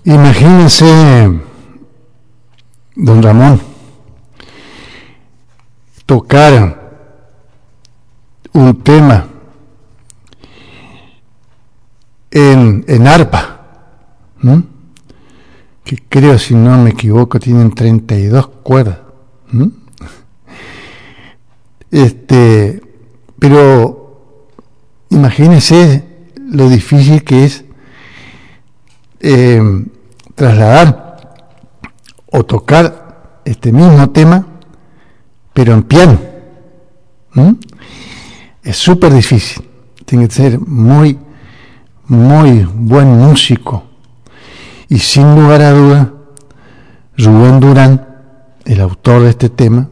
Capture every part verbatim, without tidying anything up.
Imagínense, don Ramón, tocar un tema en, en arpa, ¿m? que creo, si no me equivoco, tienen treinta y dos cuerdas. ¿m? Este, pero imagínense lo difícil que es eh, trasladar o tocar este mismo tema, pero en piano. ¿Mm? Es súper difícil. Tiene que ser muy, muy buen músico. Y sin lugar a duda, Rubén Durán, el autor de este tema,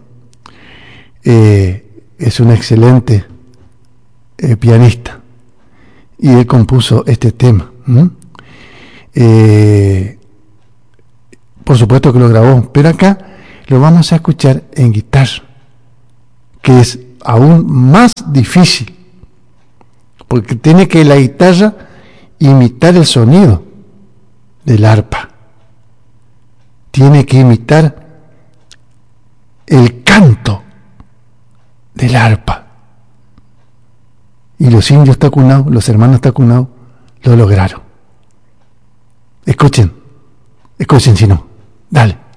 eh, es un excelente eh, pianista. Y él compuso este tema. ¿Mm? Eh, por supuesto que lo grabó, pero acá lo vamos a escuchar en guitarra, que es aún más difícil, porque tiene que la guitarra imitar el sonido del arpa, tiene que imitar el canto del arpa, y los indios tacunados, los hermanos tacunados, lo lograron. Escuchen, escuchen si no, dale.